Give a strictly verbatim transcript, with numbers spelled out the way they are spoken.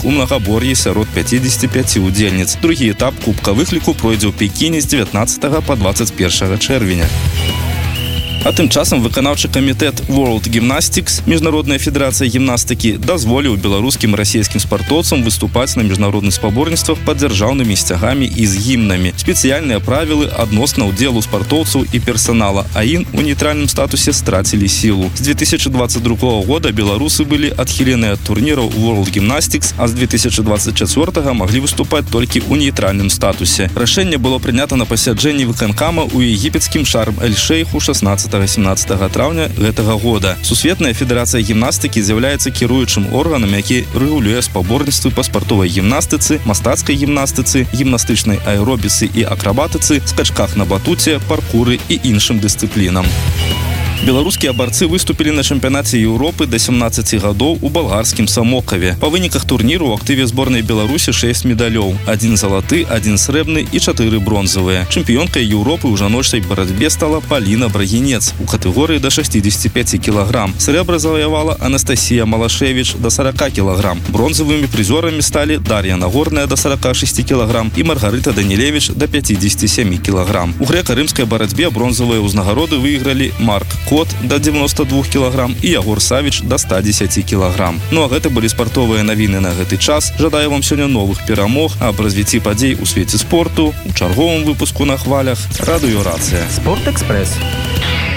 у Многабор'і сярод пяцідзесяці пяці удзельніц. Другі этап кубка выкліку пройдзе ў Пекіне з дзевятнаццатага па дваццаць першага чэрвеня. А тым часам выканаўчы камітэт World Gymnastics, Міжнародная федэрацыя гімнастыкі, дазволіў беларускім і расійскім спартоўцам выступаць на міжнародных спаборніцтвах пад дзяржаўнымі сцягамі і з гімнамі. Спецыяльныя правілы адносна ўдзелу спартоўцаў і персанала, а ін у нейтральным статусе страцілі сілу. З две тысячы двадцать другога года беларусы былі адхілены ад турніраў World Gymnastics, а з две тысячы двадцать чацвёртага маглі выступаць толькі ў нейтральным статусе. Рашэнне было прынята на пасяджэнні выканкама ў егіпецкім Шарм-эль-Шейху шаснаццатага-семнаццатага траўня гэтага года. Сусветная федэрацыя гімнастыкі з'яўляецца кіруючым органам, які рэгулюе спаборніцтвы па спартовай гімнастыцы, мастацкай гімнастыцы, гімнастычнай аэробіцы і акрабатыцы, скачках на батуце, паркуры і іншым дысцыплінам. Беларускія барцы выступілі на чэмпіянаце Еўропы да сямнаццаці гадоў у балгарскім Самокаве. Па выніках турніру ў актыве зборнай Беларусі шэсць медалёў. Адзін залаты, адзін срэбны і чатыры бронзавыя. Чэмпіёнкай Еўропы ў жаночай барацьбе стала Паліна Брагінец у катэгорыі да шэсцідзесяці пяці кілаграм. Срэбра заваявала Анастасія Малашевіч да сарака кілаграм. Бронзавымі прызёрамі сталі Дар'я Нагорная да сарака шэсці кілаграм і Маргарыта Данілевіч да пяцідзесяці сямі кілаграм. У грэка-рымскай барацьбе бронзавыя ўзнагароды выйгралі Марк Кот да дзевяноста двух кілаграм і Ягор Савіч да ста дзесяці кілаграм. Ну а гэта былі спартовыя навіны на гэты час. Жадаю вам сёння новых перамог, аб развіцці падзей у свеце спорту у чарговым выпуску на хвалях Радыё Рацыя. Спорт Экспресс.